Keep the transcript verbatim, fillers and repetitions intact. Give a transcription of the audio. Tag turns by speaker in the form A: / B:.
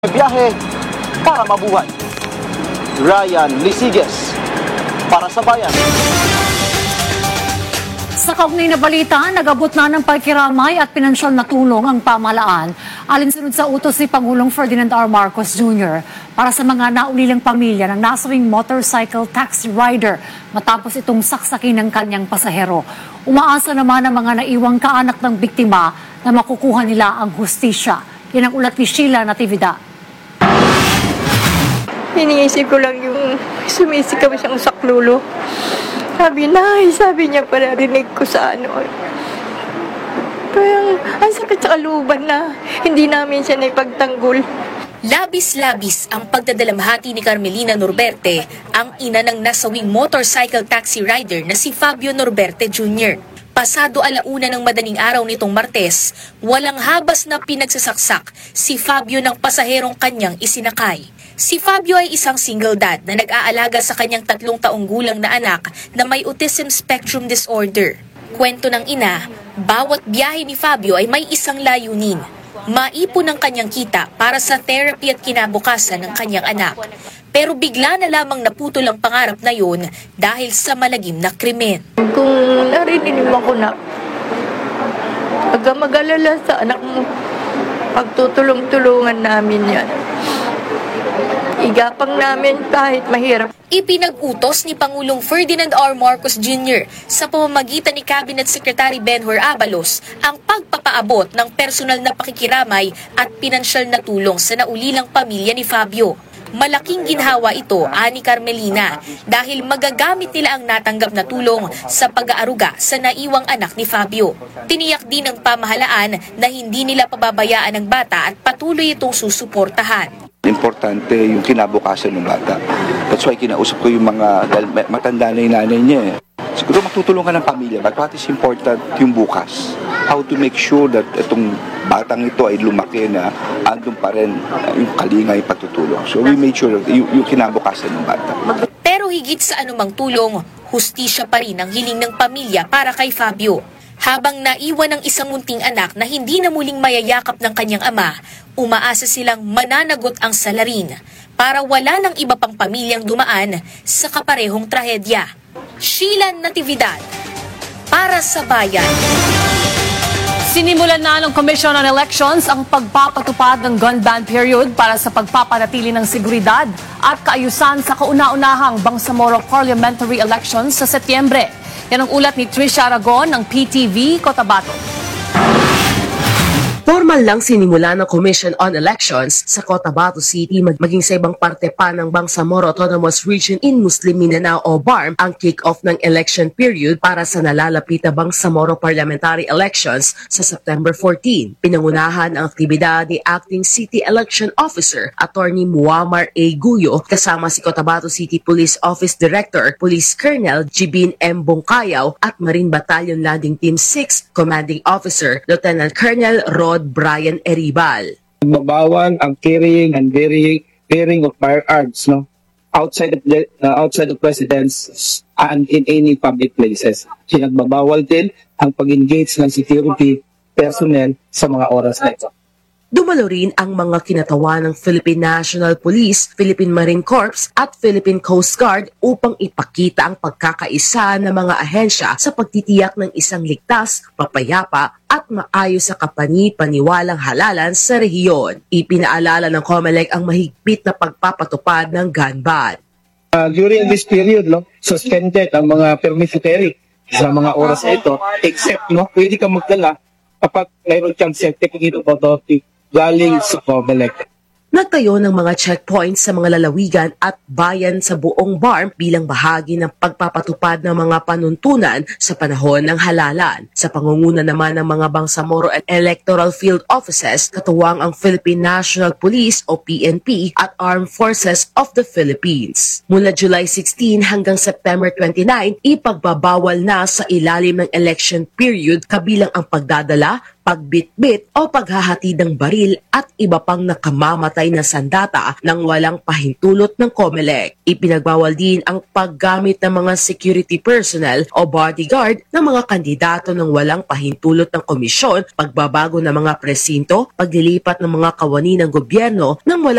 A: Biyahe para mabuhay. Ryan Lisiges para sa Bayan.
B: Sa kaugnay na balita, nag-abot na ng pagkiramay at pinansyal na tulong ang pamahalaan alinsunod sa utos ni Pangulong Ferdinand R. Marcos Junior para sa mga naulilang pamilya ng nasabing motorcycle taxi rider matapos itong saksakin ng kanyang pasahero. Umaasa naman ang mga naiwang kaanak ng biktima na makukuha nila ang hustisya. Yan ang ulat ni Sheila Natividad.
C: Iniisip ko lang yung sumisigaw siyang saklolo. Sabi, nay, sabi niya, pararinig ko sa ano. Parang, ang sakit sa kaluban na hindi namin siya naipagtanggol.
D: Labis-labis ang pagdadalamhati ni Carmelina Norberte, ang ina ng nasawing motorcycle taxi rider na si Fabio Norberte Junior Pasado alauna ng madaling araw nitong Martes, walang habas na pinagsasaksak si Fabio ng pasaherong kanyang isinakay. Si Fabio ay isang single dad na nag-aalaga sa kanyang tatlong taong gulang na anak na may autism spectrum disorder. Kwento ng ina, bawat biyahe ni Fabio ay may isang layunin, maipon ang kanyang kita para sa therapy at kinabukasan ng kanyang anak. Pero bigla na lamang naputol ang pangarap na yun dahil sa malagim na krimen.
C: Kung narinig mo ko na, pag mag-alala sa anak mo, pagtutulong-tulungan namin yan. Igapang namin kahit mahirap.
D: Ipinag-utos ni Pangulong Ferdinand R. Marcos Junior sa pamamagitan ni Cabinet Secretary Benhur Abalos ang pagpapaabot ng personal na pakikiramay at pinansyal na tulong sa naulilang pamilya ni Fabio. Malaking ginhawa ito, ani Carmelina, dahil magagamit nila ang natanggap na tulong sa pag-aaruga sa naiwang anak ni Fabio. Tiniyak din ng pamahalaan na hindi nila pababayaan ang bata at patuloy itong susuportahan.
E: Importante yung kinabukasan ng bata. That's why kinausap ko yung mga, dahil matanda na yung nanay niya eh. Siguro matutulungan ng pamilya, but what is important yung bukas. How to make sure that itong batang ito ay lumaki na andun pa rin yung kalinga yung patutulong. So we made sure that yung, yung kinabukasan ng bata.
D: Pero higit sa anumang tulong, hustisya pa rin ang hiling ng pamilya para kay Fabio. Habang naiwan ng isang munting anak na hindi na muling mayayakap ng kanyang ama, umaasa silang mananagot ang salarin para wala ng iba pang pamilyang dumaan sa kaparehong trahedya. Sheila Natividad para sa Bayan.
B: Sinimulan na ng Commission on Elections ang pagpapatupad ng gun ban period para sa pagpapanatili ng seguridad at kaayusan sa kauna-unahang Bangsamoro Parliamentary Elections sa Setyembre. Yan ang ulat ni Trisha Aragon ng P T V Cotabato.
F: Formal lang sinimula ng Commission on Elections sa Cotabato City maging sa ibang parte pa ng Bangsamoro Autonomous Region in Muslim Mindanao o B A R M ang kick-off ng election period para sa nalalapit na Bangsamoro Parliamentary Elections sa September fourteen. Pinangunahan ang aktibidad ni Acting City Election Officer Attorney Muammar A. Guyo kasama si Cotabato City Police Office Director Police Colonel Jibin M. Bongkayaw at Marine Battalion Landing Team six Commanding Officer Lieutenant Colonel Rod Brian Eribal.
G: Mabawal ang carrying and bearing, bearing of firearms no outside of the, uh, outside of residence and in any public places. Pinagbabawal din ang pag-engage ng security personnel sa mga oras na ito.
F: Dumalo rin ang mga kinatawa ng Philippine National Police, Philippine Marine Corps at Philippine Coast Guard upang ipakita ang pagkakaisa ng mga ahensya sa pagtitiyak ng isang ligtas, mapayapa at maayos sa kapani-paniwalang halalan sa rehiyon. Ipinaalala ng COMELEC ang mahigpit na pagpapatupad ng gun ban.
G: Uh, during this period, no, suspended ang mga permissive sa mga oras na ito, except no, pwede kang magdala kapag mayroon kang certificate of authority galing sa COMELEC.
F: Nagtayo ng mga checkpoints sa mga lalawigan at bayan sa buong B A R M bilang bahagi ng pagpapatupad ng mga panuntunan sa panahon ng halalan. Sa pangunguna naman ng mga Bangsamoro Electoral Field Offices, katuwang ang Philippine National Police o P N P at Armed Forces of the Philippines. Mula July sixteen hanggang September twenty-nine, ipagbabawal na sa ilalim ng election period kabilang ang pagdadala, pagbitbit o paghahatid ng baril at iba pang nakamamatay na sandata nang walang pahintulot ng COMELEC. Ipinagbawal din ang paggamit ng mga security personnel o bodyguard ng mga kandidato nang walang pahintulot ng komisyon, pagbabago ng mga presinto, paglilipat ng mga kawani ng gobyerno nang walang